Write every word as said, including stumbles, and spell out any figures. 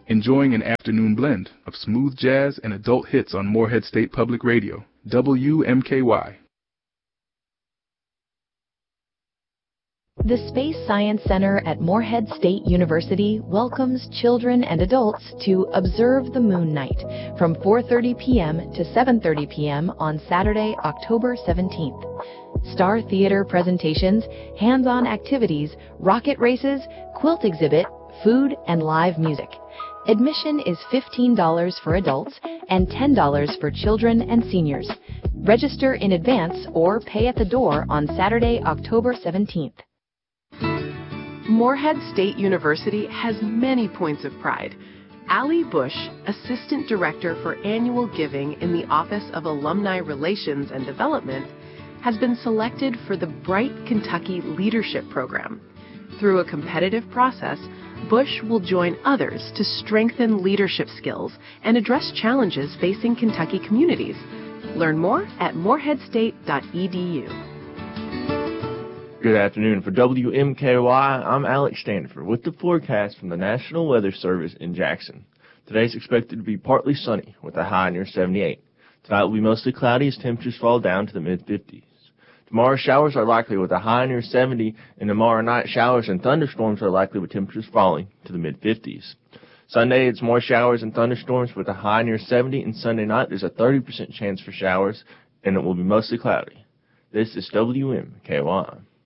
enjoying an afternoon blend of smooth jazz and adult hits on Morehead State Public Radio, W M K Y. The Space Science Center at Morehead State University welcomes children and adults to Observe the Moon Night from four thirty p.m. to seven thirty p.m. on Saturday, October seventeenth. Star theater presentations, hands-on activities, rocket races, quilt exhibit, food, and live music. Admission is fifteen dollars for adults and ten dollars for children and seniors. Register in advance or pay at the door on Saturday, October seventeenth. Morehead State University has many points of pride. Allie Bush, Assistant Director for Annual Giving in the Office of Alumni Relations and Development, has been selected for the Bright Kentucky Leadership Program. Through a competitive process, Bush will join others to strengthen leadership skills and address challenges facing Kentucky communities. Learn more at morehead state dot e d u. Good afternoon. For W M K Y, I'm Alex Stanford with the forecast from the National Weather Service in Jackson. Today is expected to be partly sunny with a high near seventy-eight. Tonight will be mostly cloudy as temperatures fall down to the mid-fifties. Tomorrow, showers are likely with a high near seventy, and tomorrow night, showers and thunderstorms are likely with temperatures falling to the mid-fifties. Sunday, it's more showers and thunderstorms with a high near seventy, and Sunday night, there's a thirty percent chance for showers, and it will be mostly cloudy. This is W M K Y.